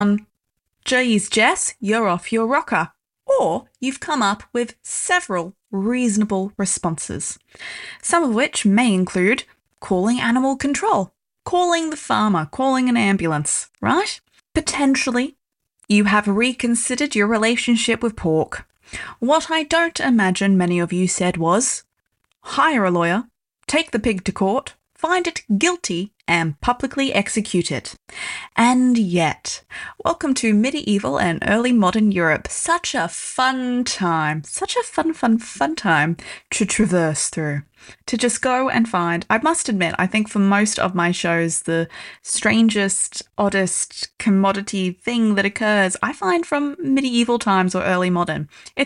Geez, Jess, you're off your rocker. Or you've come up with several reasonable responses, some of which may include calling animal control, calling the farmer, calling an ambulance, right? Potentially, you have reconsidered your relationship with pork. What I don't imagine many of you said was, hire a lawyer, take the pig to court, find it guilty, and publicly execute it. And yet, welcome to medieval and early modern Europe. Such a fun time. Such a fun time to traverse through. To just go and find, I must admit, I think for most of my shows, the strangest, oddest commodity thing that occurs, I find from medieval times or early modern.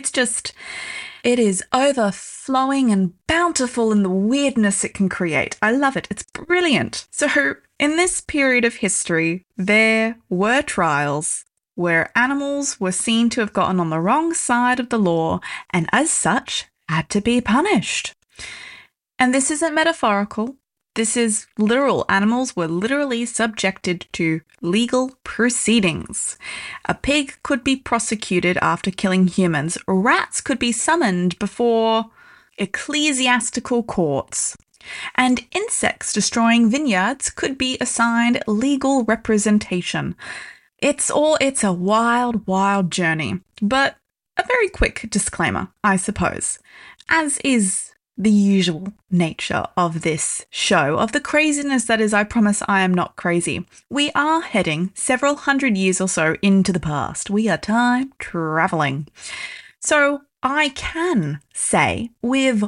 It is overflowing and bountiful in the weirdness it can create. I love it. It's brilliant. So, in this period of history, there were trials where animals were seen to have gotten on the wrong side of the law and, as such, had to be punished. And this isn't metaphorical. This is literal. Animals were literally subjected to legal proceedings. A pig could be prosecuted after killing humans. Rats could be summoned before ecclesiastical courts. And insects destroying vineyards could be assigned legal representation. It's a wild, wild journey. But a very quick disclaimer, I suppose, as is the usual nature of this show, of the craziness that is I Promise I Am Not Crazy. We are heading several hundred years or so into the past. We are time traveling. So I can say with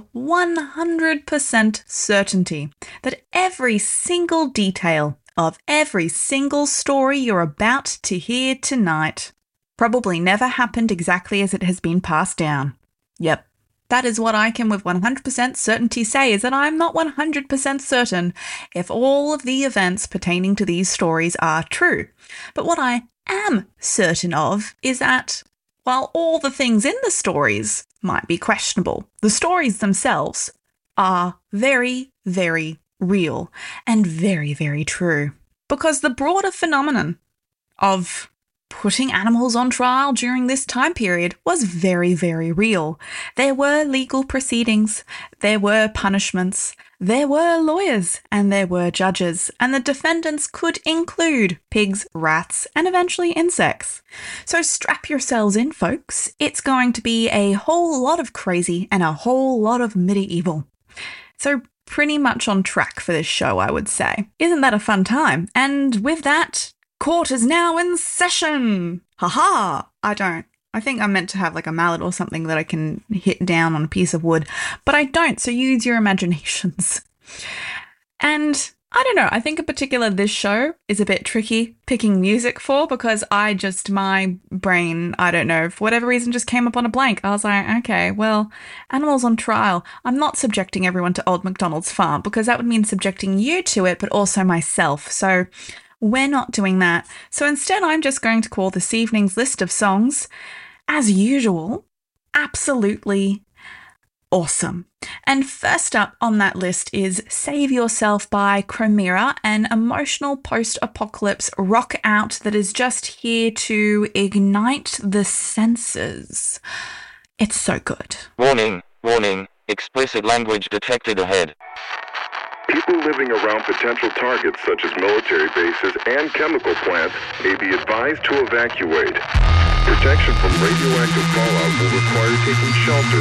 100% certainty that every single detail of every single story you're about to hear tonight probably never happened exactly as it has been passed down. Yep. That is what I can with 100% certainty say, is that I'm not 100% certain if all of the events pertaining to these stories are true. But what I am certain of is that while all the things in the stories might be questionable, the stories themselves are very, very real and very, very true. Because the broader phenomenon of putting animals on trial during this time period was very, very real. There were legal proceedings, there were punishments, there were lawyers, and there were judges, and the defendants could include pigs, rats, and eventually insects. So strap yourselves in, folks. It's going to be a whole lot of crazy and a whole lot of medieval. So pretty much on track for this show, I would say. Isn't that a fun time? And with that, court is now in session! Haha! I think I'm meant to have like a mallet or something that I can hit down on a piece of wood, but I don't, so use your imaginations. And I don't know, I think in particular this show is a bit tricky picking music for, because my brain, I don't know, for whatever reason just came up on a blank. I was like, okay, well, animals on trial. I'm not subjecting everyone to Old MacDonald's Farm, because that would mean subjecting you to it, but also myself, so we're not doing that. So instead, I'm just going to call this evening's list of songs, as usual, absolutely awesome. And first up on that list is Save Yourself by Chromera, an emotional post-apocalypse rock out that is just here to ignite the senses. It's so good. Warning, warning, explicit language detected ahead. People living around potential targets such as military bases and chemical plants may be advised to evacuate. Protection from radioactive fallout will require taking shelter